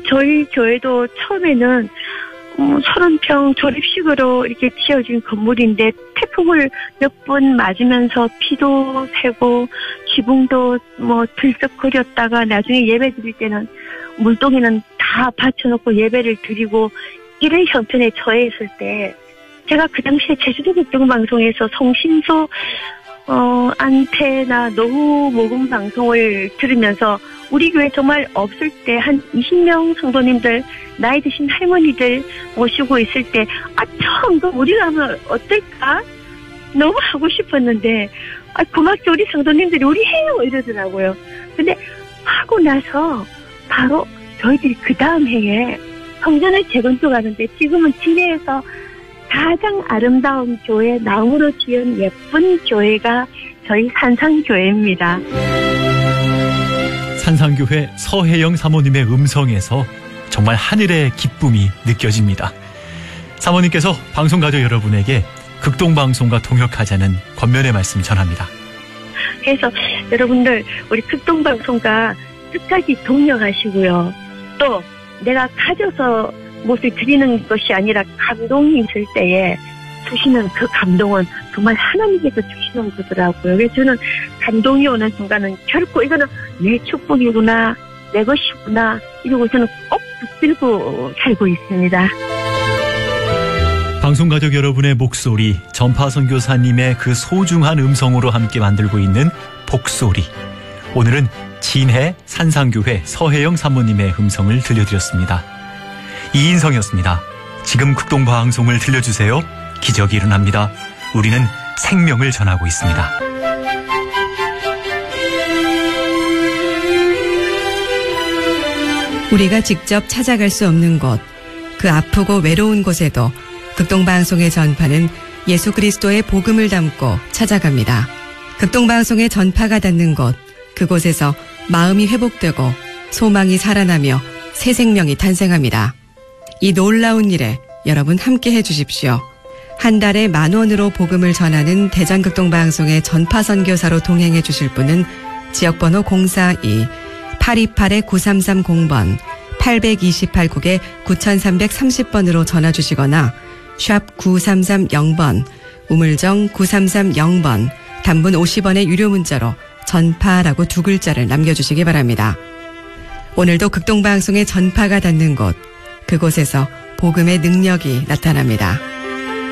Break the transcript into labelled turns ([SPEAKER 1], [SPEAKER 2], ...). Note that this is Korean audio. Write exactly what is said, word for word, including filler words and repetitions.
[SPEAKER 1] 저희 교회도 처음에는 어, 서른 평 조립식으로 이렇게 지어진 건물인데 태풍을 몇 번 맞으면서 비도 새고 지붕도 뭐 들썩거렸다가 나중에 예배 드릴 때는 물동이는 다 받쳐놓고 예배를 드리고 이런 형편에 처해 있을 때 제가 그 당시에 제주도 극동방송에서 성신소 어, 안테나 노후 모금 방송을 들으면서 우리 교회 정말 없을 때 한 이십 명 성도님들 나이 드신 할머니들 모시고 있을 때 아 처음 그 우리가 하면 어떨까 너무 하고 싶었는데 아 고맙게 우리 성도님들이 우리 해요 이러더라고요. 근데 하고 나서 바로 저희들이 그 다음 해에 성전을 재건축하는데 지금은 진해에서 가장 아름다운 교회, 나무로 지은 예쁜 교회가 저희 산상교회입니다.
[SPEAKER 2] 산상교회 서혜영 사모님의 음성에서 정말 하늘의 기쁨이 느껴집니다. 사모님께서 방송가족 여러분에게 극동방송과 동역하자는 권면의 말씀 전합니다.
[SPEAKER 1] 그래서 여러분들 우리 극동방송과 끝까지 동역하시고요. 또 내가 가져서 무엇을 드리는 것이 아니라 감동이 있을 때에 주시는 그 감동은 정말 하나님께서 주시는 거더라고요. 그래서 저는 감동이 오는 순간은 결코 이거는 내 축복이구나, 내 것이구나 이러고 저는 꼭 붙들고 살고 있습니다.
[SPEAKER 2] 방송가족 여러분의 목소리, 전파선교사님의 그 소중한 음성으로 함께 만들고 있는 복소리. 오늘은 진해 산상교회 서혜영 사모님의 음성을 들려드렸습니다. 이인성이었습니다. 지금 극동방송을 들려주세요. 기적이 일어납니다. 우리는 생명을 전하고 있습니다.
[SPEAKER 3] 우리가 직접 찾아갈 수 없는 곳, 그 아프고 외로운 곳에도 극동방송의 전파는 예수 그리스도의 복음을 담고 찾아갑니다. 극동방송의 전파가 닿는 곳, 그곳에서 마음이 회복되고 소망이 살아나며 새 생명이 탄생합니다. 이 놀라운 일에 여러분 함께 해주십시오. 한 달에 만 원으로 복음을 전하는 대전극동방송의 전파선교사로 동행해 주실 분은 지역번호 공사이 팔이팔 구삼삼공 번 팔이팔 국에 구삼삼삼공 번으로 전화 주시거나 샵 구삼삼공 번 우물정 구삼삼공 번 단문 오십 원의 유료 문자로 전파라고 두 글자를 남겨주시기 바랍니다. 오늘도 극동방송의 전파가 닿는 곳, 그곳에서 복음의 능력이 나타납니다.